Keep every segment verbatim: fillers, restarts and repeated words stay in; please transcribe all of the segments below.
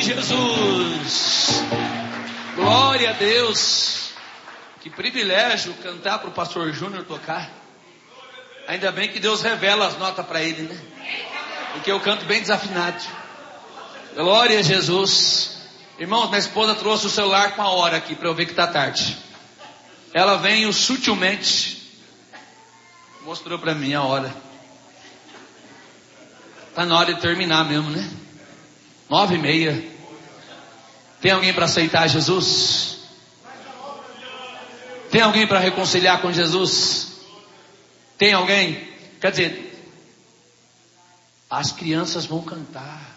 Jesus. Glória a Deus. Que privilégio cantar para o pastor Júnior tocar. Ainda bem que Deus revela as notas para ele, né? Porque eu canto bem desafinado. Glória a Jesus. Irmãos, minha esposa trouxe o celular com a hora aqui para eu ver que está tarde. Ela veio sutilmente, mostrou para mim a hora. Está na hora de terminar mesmo, né? Nove e meia. Tem alguém para aceitar Jesus? Tem alguém para reconciliar com Jesus? Tem alguém? Quer dizer, as crianças vão cantar.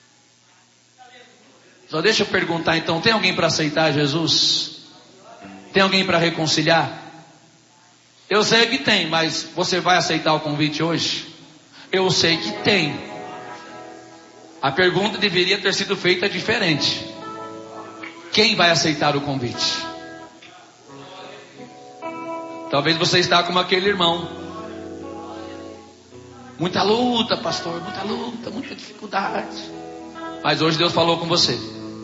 Só deixa eu perguntar então, tem alguém para aceitar Jesus? Tem alguém para reconciliar? Eu sei que tem, mas você vai aceitar o convite hoje? Eu sei que tem. A pergunta deveria ter sido feita diferente. Quem vai aceitar o convite? Talvez você está como aquele irmão. Muita luta, pastor, muita luta, muita dificuldade. Mas hoje Deus falou com você.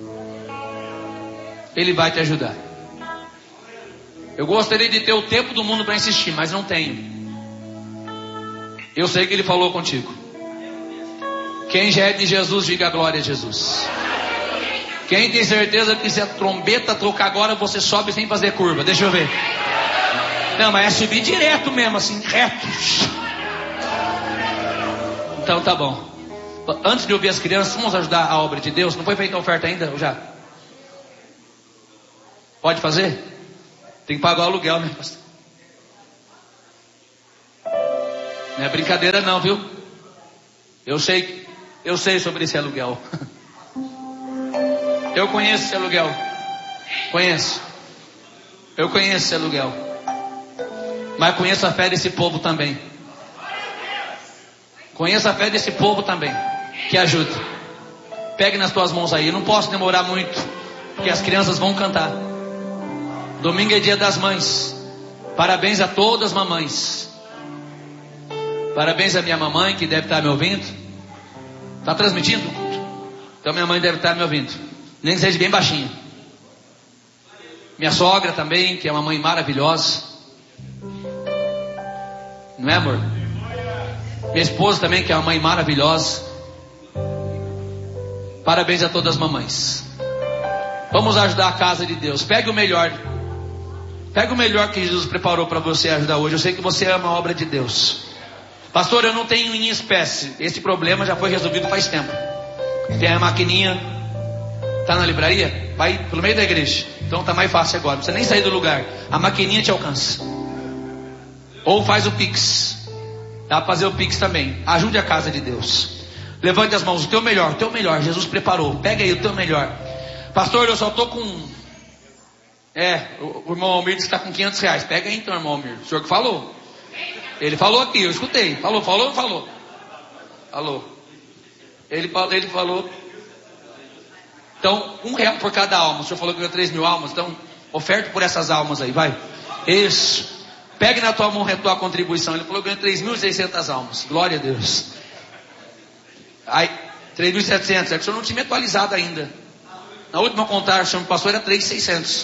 Ele vai te ajudar. Eu gostaria de ter o tempo do mundo para insistir, mas não tenho. Eu sei que Ele falou contigo. Quem já é de Jesus, diga glória a Jesus. Quem tem certeza que se a trombeta tocar agora, você sobe sem fazer curva? Deixa eu ver. Não, mas é subir direto mesmo, assim, reto. Então tá bom. Antes de ouvir as crianças, vamos ajudar a obra de Deus. Não foi feita a oferta ainda? Ou já? Pode fazer? Tem que pagar o aluguel, né, pastor? Não é brincadeira não, viu? Eu sei, eu sei sobre esse aluguel. Eu conheço esse aluguel. Conheço. Eu conheço esse aluguel. Mas conheço a fé desse povo também. Conheço a fé desse povo também. Que ajuda. Pegue nas tuas mãos aí. Eu não posso demorar muito, porque as crianças vão cantar. Domingo é dia das mães. Parabéns a todas as mamães. Parabéns à minha mamãe, que deve estar me ouvindo. Está transmitindo? Então minha mãe deve estar me ouvindo. Nem que seja bem baixinho. Minha sogra também, que é uma mãe maravilhosa. Não é, amor? Minha esposa também, que é uma mãe maravilhosa. Parabéns a todas as mamães. Vamos ajudar a casa de Deus. Pegue o melhor. Pegue o melhor que Jesus preparou para você ajudar hoje. Eu sei que você ama a obra de Deus. Pastor, eu não tenho em espécie. Esse problema já foi resolvido faz tempo. Tem a maquininha. Está na livraria? Vai pelo meio da igreja. Então está mais fácil agora. Não precisa nem sair do lugar. A maquininha te alcança. Ou faz o Pix. Dá para fazer o Pix também. Ajude a casa de Deus. Levante as mãos. O teu melhor, o teu melhor. Jesus preparou. Pega aí o teu melhor. Pastor, eu só estou com... É, o, o irmão Almir está com quinhentos reais. Pega aí então, irmão Almir. O senhor que falou. Ele falou aqui, eu escutei. Falou, falou, falou. Falou. Ele, ele falou. Então, um real por cada alma. O senhor falou que ganhou três mil almas. Então, oferte por essas almas aí, vai. Isso. Pegue na tua mão a tua contribuição. Ele falou que ganhou três mil e seiscentas almas. Glória a Deus. Aí, três mil e setecentos. É que o senhor não tinha me atualizado ainda. Na última contagem, o senhor me passou, era três mil e seiscentos.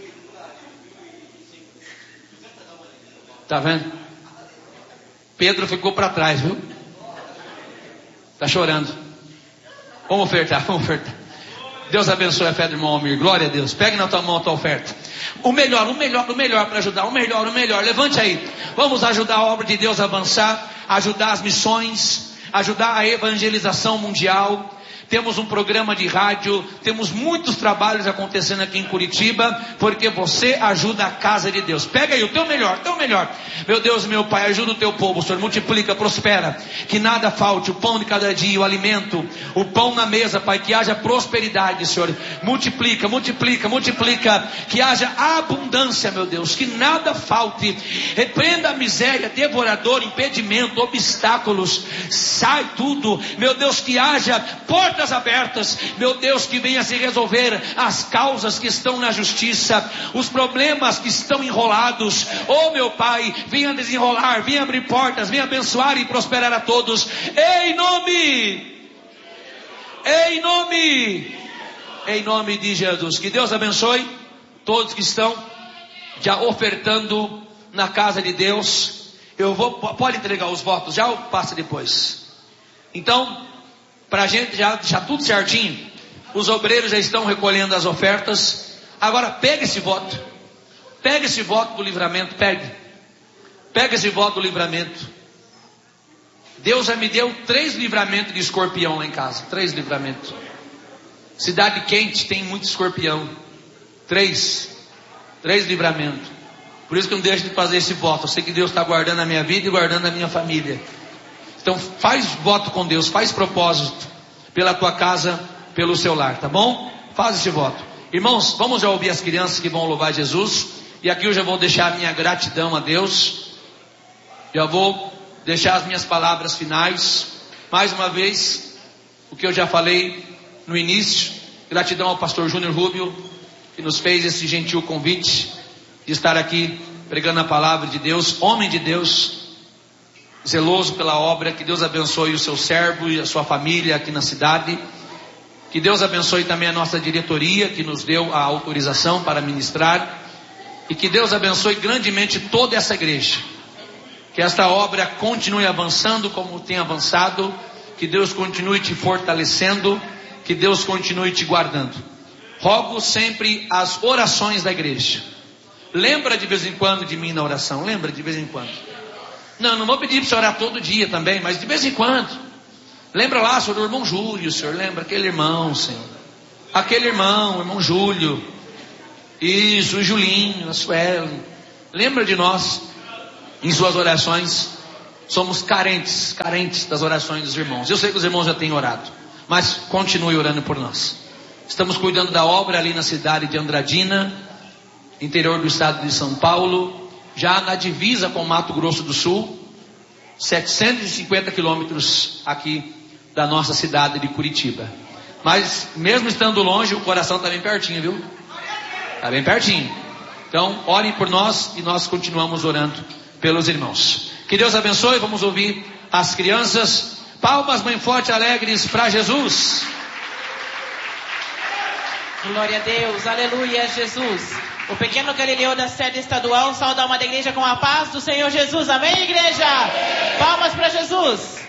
Tá vendo? Pedro ficou para trás, viu? Tá chorando. Vamos ofertar, vamos ofertar. Deus abençoe a fé do irmão Almir. Glória a Deus. Pegue na tua mão a tua oferta. O melhor, o melhor, o melhor para ajudar. O melhor, o melhor. Levante aí. Vamos ajudar a obra de Deus a avançar. Ajudar as missões. Ajudar a evangelização mundial. Temos um programa de rádio, temos muitos trabalhos acontecendo aqui em Curitiba, porque você ajuda a casa de Deus. Pega aí o teu melhor, o teu melhor. Meu Deus, meu Pai, ajuda o teu povo, Senhor, multiplica, prospera, que nada falte, o pão de cada dia, o alimento, o pão na mesa, Pai, que haja prosperidade, Senhor. Multiplica, multiplica, multiplica, que haja abundância, meu Deus, que nada falte. Repreenda a miséria, devorador, impedimento, obstáculos, sai tudo, meu Deus, que haja porta abertas, meu Deus, que venha se resolver as causas que estão na justiça, os problemas que estão enrolados. Oh meu Pai, venha desenrolar, venha abrir portas, venha abençoar e prosperar a todos, em nome, em nome em nome de Jesus. Que Deus abençoe todos que estão já ofertando na casa de Deus. Eu vou, pode entregar os votos já ou passa depois? Então, para a gente já deixar tudo certinho, os obreiros já estão recolhendo as ofertas. Agora pega esse voto, pega esse voto do livramento, pegue, pega esse voto do livramento. Deus já me deu três livramentos de escorpião lá em casa, três livramentos. Cidade quente tem muito escorpião, três, três livramentos. Por isso que eu não deixo de fazer esse voto. Eu sei que Deus está guardando a minha vida e guardando a minha família. Então faz voto com Deus, faz propósito pela tua casa, pelo seu lar, tá bom? Faz esse voto. Irmãos, vamos já ouvir as crianças que vão louvar Jesus. E aqui eu já vou deixar a minha gratidão a Deus. Já vou deixar as minhas palavras finais. Mais uma vez, o que eu já falei no início. Gratidão ao pastor Júnior Rubio, que nos fez esse gentil convite de estar aqui pregando a palavra de Deus. Homem de Deus, zeloso pela obra. Que Deus abençoe o seu servo e a sua família aqui na cidade. Que Deus abençoe também a nossa diretoria, que nos deu a autorização para ministrar. E que Deus abençoe grandemente toda essa igreja. Que esta obra continue avançando como tem avançado. Que Deus continue te fortalecendo. Que Deus continue te guardando. Rogo sempre as orações da igreja. Lembra de vez em quando de mim na oração. Lembra de vez em quando. Não, não vou pedir para você orar todo dia também, mas de vez em quando. Lembra lá, Senhor, do irmão Júlio, Senhor. Lembra aquele irmão, Senhor. Aquele irmão, o irmão Júlio. Isso, o Julinho, a Suelen. Lembra de nós em suas orações. Somos carentes, carentes das orações dos irmãos. Eu sei que os irmãos já têm orado, mas continue orando por nós. Estamos cuidando da obra ali na cidade de Andradina, interior do estado de São Paulo, já na divisa com Mato Grosso do Sul, setecentos e cinquenta quilômetros aqui da nossa cidade de Curitiba. Mas mesmo estando longe, o coração está bem pertinho, viu? Está bem pertinho. Então, orem por nós e nós continuamos orando pelos irmãos. Que Deus abençoe. Vamos ouvir as crianças. Palmas bem fortes, alegres para Jesus. Glória a Deus, aleluia, Jesus. O pequeno Galileu da sede estadual sauda a alma da igreja com a paz do Senhor Jesus. Amém, igreja? Palmas para Jesus.